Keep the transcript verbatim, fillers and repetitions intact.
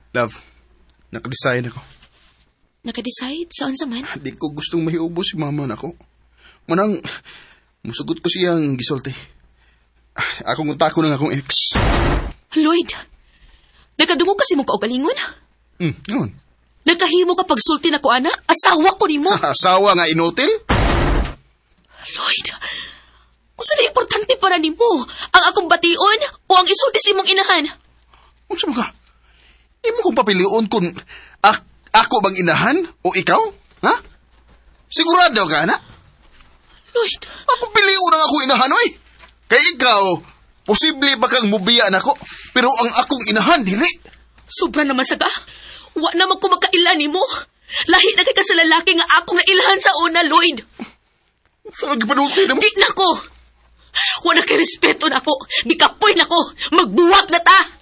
Love, nakadesign ako. Naka-decide? Saan sa man? Di ko gustong mahiubo si mama na ako. Manang, musugot ko siyang gisulti. Akong utako ng akong ex. Lloyd, nakadungog kasi mo kaugalingon? Hmm, yun. Nakahimo ka pagsulti na ko, ana? Asawa ko ni mo. Asawa nga inotel? Lloyd, unsa na importante para ni mo? Ang akong bation o ang isulti si mong inahan? Unsa mo ka? Di mo kong papilion kung ak- ako bang inahan o ikaw? Ha? Sigurado ka na? Lloyd. Ako pilion ang akong inahan, oy. Kaya ikaw, posible ba kang mubiyan ako? Pero ang akong inahan, dili. Sobra naman saga. Wa naman ko magkailan ni mo. Lahi na kay ka sa lalaki nga akong nailahan sa una, Lloyd. Saan nagpanulti na mo? Di na ko. Wala kay respeto na ko. Gikapoy na ko. Magbuwag na ta.